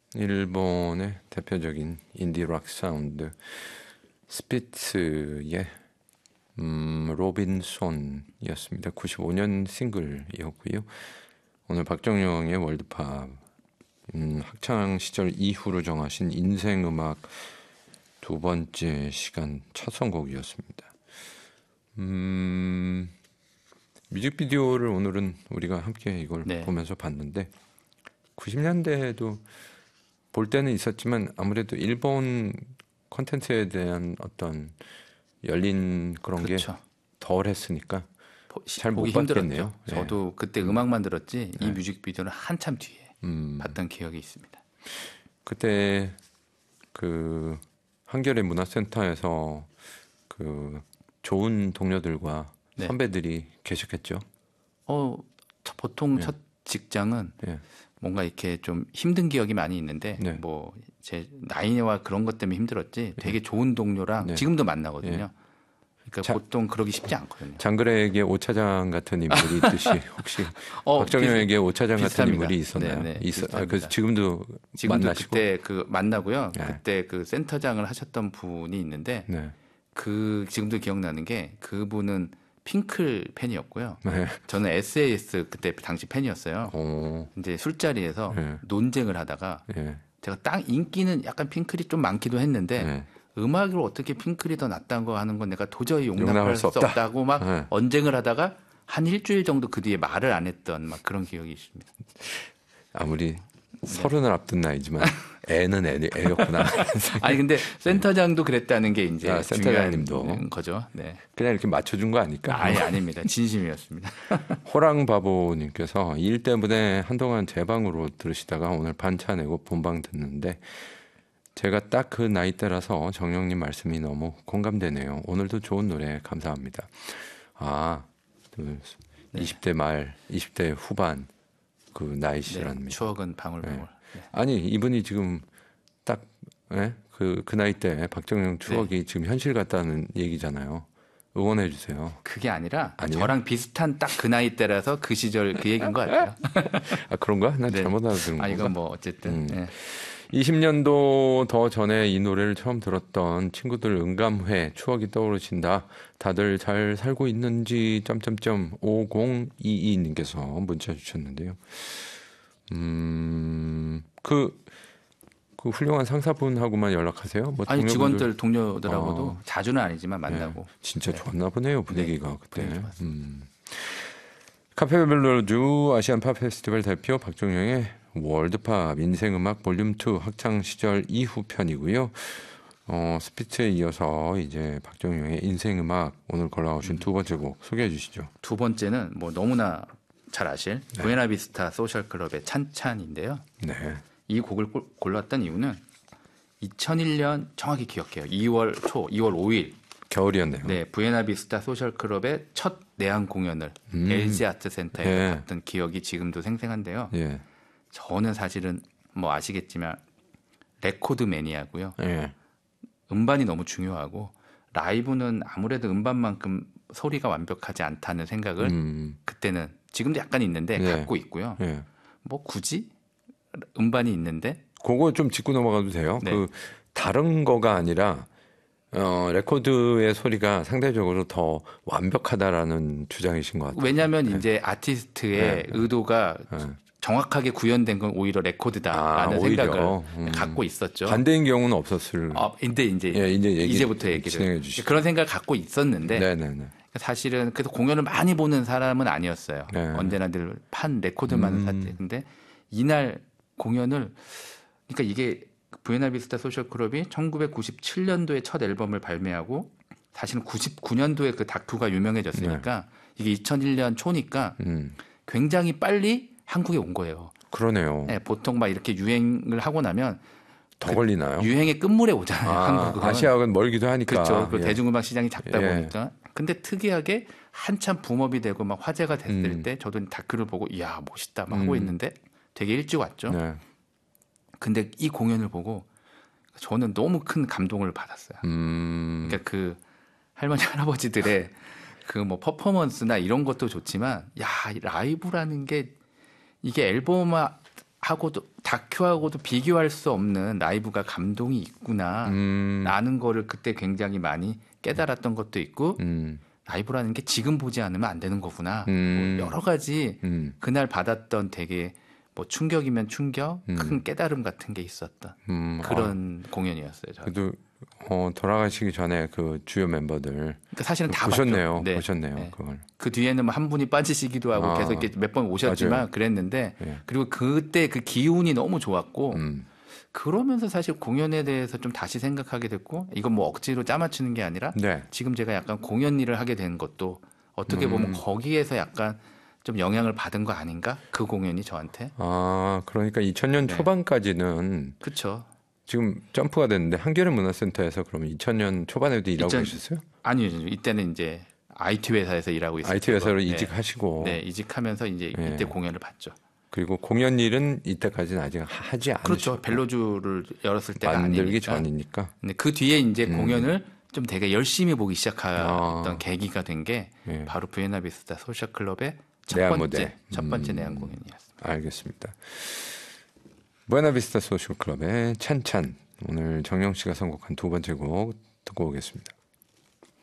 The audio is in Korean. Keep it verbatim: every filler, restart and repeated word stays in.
일본의 대표적인 인디락 사운드 스피츠의 음, 로빈손이었습니다. 구십오 년 싱글이었고요. 오늘 박정영의 월드팝 음, 학창 시절 이후로 정하신 인생 음악 두 번째 시간 첫 선곡이었습니다. 음, 뮤직비디오를 오늘은 우리가 함께 이걸 네. 보면서 봤는데 구십 년대에도 볼 때는 있었지만 아무래도 일본 콘텐츠에 대한 어떤 열린 그런 그렇죠. 게 덜 했으니까 잘 못 봤겠네요. 저도 네. 그때 음악만 들었지 이 네. 뮤직비디오는 한참 뒤에 음. 봤던 기억이 있습니다. 그때 그 한겨레 문화센터에서 그 좋은 동료들과 네. 선배들이 계셨겠죠. 어, 보통 네. 첫 직장은 네. 뭔가 이렇게 좀 힘든 기억이 많이 있는데 네. 뭐 제 나이와 그런 것 때문에 힘들었지 되게 네. 좋은 동료랑 네. 지금도 만나거든요. 네. 그러니까 자, 보통 그러기 쉽지 않거든요. 장그래에게 오차장 같은 인물이 있듯이 혹시 어, 박정영에게 오차장 비슷합니다. 같은 인물이 있었나요? 네, 네, 있어, 아, 그래서 지금도, 지금도 만나시고? 그때 그 만나고요. 네. 그때 그 센터장을 하셨던 분이 있는데 네. 그 지금도 기억나는 게 그분은 핑클 팬이었고요. 네. 저는 에스에이에스 그때 당시 팬이었어요. 오. 이제 술자리에서 네. 논쟁을 하다가 네. 제가 딱 인기는 약간 핑클이 좀 많기도 했는데 네. 음악으로 어떻게 핑클이 더 낫다는 거 하는 건 내가 도저히 용납할 수, 수 없다. 없다고 막 네. 언쟁을 하다가 한 일주일 정도 그 뒤에 말을 안 했던 막 그런 기억이 있습니다. 아무리 네. 서른을 앞둔 나이지만 애는 애, 애였구나. 아니 근데 센터장도 그랬다는 게 이제 아, 센터장님도 거죠. 네. 그냥 이렇게 맞춰준 거 아닐까? 아니 아닙니다. 진심이었습니다. 호랑바보님께서 일 때문에 한동안 제 방으로 들으시다가 오늘 반차 내고 본방 듣는데 제가 딱 그 나이대라서 정영님 말씀이 너무 공감되네요. 오늘도 좋은 노래 감사합니다. 아, 그 네. 이십 대 말, 이십 대 후반 그 나이시라는 네, 추억은 방울방울. 네. 네. 아니 이분이 지금 딱 그 그 나이 때 박정영 추억이 네. 지금 현실 같다는 얘기잖아요. 응원해 주세요. 그게 아니라 아니요? 저랑 비슷한 딱 그 나이 때라서 그 시절 그 얘기인 것 같아요. 아 그런가? 난 네. 잘못 알아들은 건가? 아 이건 뭐 어쨌든. 음. 네. 이십 년도 더 전에 이 노래를 처음 들었던 친구들 응감회 추억이 떠오르신다. 다들 잘 살고 있는지 점점점 오공이이 님께서 문자 주셨는데요. 음, 그, 그 훌륭한 상사분하고만 연락하세요? 뭐 아니 직원들 동료들하고도 아, 자주는 아니지만 만나고. 네, 진짜 네. 좋았나 보네요 분위기가 네, 그때. 음. 카페멜로디 아시안 팝 페스티벌 대표 박정영의 월드팝 인생음악 볼륨 투 학창 시절 이후 편이고요. 어, 스피츠에 이어서 이제 박정영의 인생음악 오늘 골라오신 음. 두 번째 곡 소개해 주시죠. 두 번째는 뭐 너무나 잘 아실 네. 부에나비스타 소셜클럽의 찬찬인데요. 네. 이 곡을 골랐던 이유는 이천일 년 정확히 기억해요. 이월 초, 이월 오일 겨울이었네요. 네, 부에나비스타 소셜클럽의 첫 내한 공연을 음. 엘지 아트센터에서 예. 봤던 기억이 지금도 생생한데요. 예. 저는 사실은 뭐 아시겠지만 레코드 매니아고요. 예. 음반이 너무 중요하고 라이브는 아무래도 음반만큼 소리가 완벽하지 않다는 생각을 음. 그때는 지금도 약간 있는데 예. 갖고 있고요. 예. 뭐 굳이 음반이 있는데 그거 좀 짚고 넘어가도 돼요. 네. 그 다른 거가 아니라 어, 레코드의 소리가 상대적으로 더 완벽하다라는 주장이신 것 같아요. 왜냐하면 네. 이제 아티스트의 네. 의도가 네. 정확하게 구현된 건 오히려 레코드다라는 아, 생각을 음. 갖고 있었죠. 반대인 경우는 없었을. 어, 근데 이제, 예, 이제 얘기, 이제부터 얘기를 진행해 주시죠. 그런 생각을 갖고 있었는데 네네네. 사실은 그래서 공연을 많이 보는 사람은 아니었어요. 네. 언제나 늘 판 레코드만 음. 샀대. 근데 이날 공연을 그러니까 이게 부에나비스타 소셜클럽이 천구백구십칠 년도에 첫 앨범을 발매하고 사실은 구십구 년도에 그 다큐가 유명해졌으니까 네. 이게 이천일 년 초니까 음. 굉장히 빨리 한국에 온 거예요. 그러네요. 네, 보통 막 이렇게 유행을 하고 나면 더 그 걸리나요? 유행의 끝물에 오잖아요. 아, 한국은. 아시아는 멀기도 하니까. 그렇죠. 그 예. 대중음악 시장이 작다 예. 보니까. 근데 특이하게 한참 붐업이 되고 막 화제가 됐을 음. 때 저도 다큐를 보고 이야 멋있다 막 하고 음. 있는데 되게 일찍 왔죠. 네. 근데 이 공연을 보고 저는 너무 큰 감동을 받았어요. 음. 그러니까 그 할머니 할아버지들의 그 뭐 퍼포먼스나 이런 것도 좋지만 야 라이브라는 게 이게 앨범하고도 다큐하고도 비교할 수 없는 라이브가 감동이 있구나 음. 라는 거를 그때 굉장히 많이 깨달았던 것도 있고 음. 라이브라는 게 지금 보지 않으면 안 되는 거구나. 음. 뭐 여러 가지 음. 그날 받았던 되게 뭐 충격이면 충격, 음. 큰 깨달음 같은 게 있었던 음. 그런 아. 공연이었어요. 저는. 그래도 어, 돌아가시기 전에 그 주요 멤버들 그러니까 사실은 다 보셨네요. 네. 보셨네요. 네. 그걸. 그 뒤에는 뭐 한 분이 빠지시기도 하고 아. 계속 이렇게 몇 번 오셨지만 맞아요. 그랬는데 네. 그리고 그때 그 기운이 너무 좋았고 음. 그러면서 사실 공연에 대해서 좀 다시 생각하게 됐고 이건 뭐 억지로 짜맞추는 게 아니라 네. 지금 제가 약간 공연 일을 하게 된 것도 어떻게 보면 음. 거기에서 약간 좀 영향을 받은 거 아닌가? 그 공연이 저한테. 아, 그러니까 이천 년 네. 초반까지는 그렇죠. 지금 점프가 됐는데 한겨레 문화센터에서 그러면 이천 년 초반에도 일하고 이천 계셨어요? 아니요, 이때는 이제 아이티 회사에서 일하고 있었어요. 아이티 회사로 네. 이직하시고. 네, 이직하면서 이제 네. 이때 공연을 봤죠. 그리고 공연 일은 이때까지는 아직 하지 않으셨고. 그렇죠. 벨로주를 열었을 때가 만들기 아니니까. 전이니까. 근데 그 뒤에 이제 음. 공연을 좀 되게 열심히 보기 시작했던 아. 계기가 된 게 네. 바로 부에나비스타 소셜클럽의 첫 내한 번째 무대. 첫 번째 음. 내한 공연이었습니다. 알겠습니다. 부에나비스타 소셜클럽의 찬찬. 오늘 정영 씨가 선곡한 두 번째 곡 듣고 오겠습니다.